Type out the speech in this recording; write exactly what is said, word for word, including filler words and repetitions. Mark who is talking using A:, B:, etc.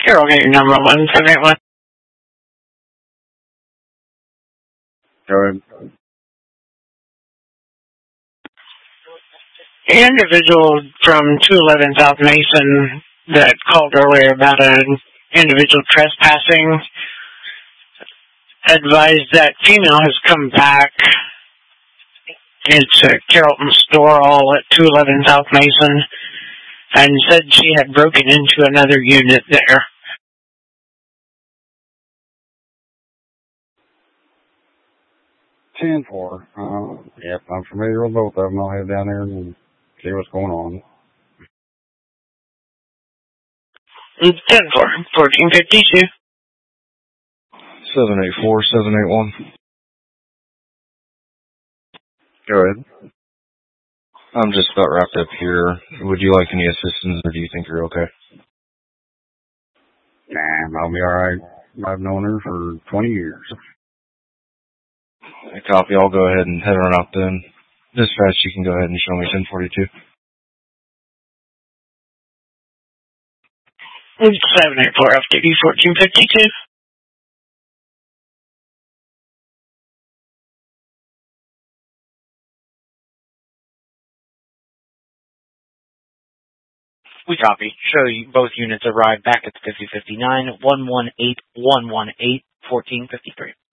A: Here, I'll get your number, one seven eight one.
B: Go ahead.
A: The individual from two eleven South Mason that called earlier about an individual trespassing advised that female has come back. It's a Carrollton store all at two eleven South Mason and said she had broken into another unit there.
B: ten four. Uh, yep, I'm familiar with both of them. I'll head down there and see what's going on.
A: ten four, fourteen fifty-two.
C: seven eight four, seven eight one.
B: Go ahead.
C: I'm just about wrapped up here. Would you like any assistance, or do you think you're okay?
B: Nah, I'll be alright. I've known her for twenty years.
C: A copy. I'll go ahead and head on out then. Dispatch, you can go ahead and show me ten forty-two.
A: seven eight four F T D fourteen fifty-two.
D: We copy. Show you both units arrived back at the fifty fifty-nine, one one eight, one one eight, fourteen fifty-three.